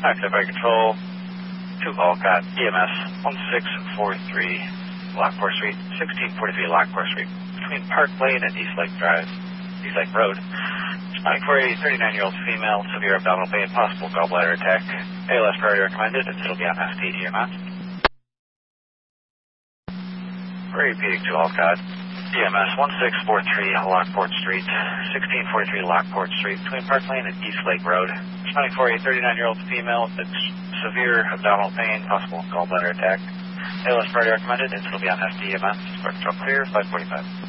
Active by Control, 2 Alcott, EMS 1643 Lockport Street, 1643 Lockport Street, between Park Lane and East Lake Road. Responding for a 39-year-old female, severe abdominal pain, possible gallbladder attack. ALS priority recommended, and it'll be on ST EMS. Repeating to Alcott, EMS 1643 Lockport Street, 1643 Lockport Street, between Park Lane and East Lake Road. Responding for a 39-year-old female with severe abdominal pain, possible gallbladder attack. ALS priority recommended, and it'll be on ST EMS. Control clear, 545.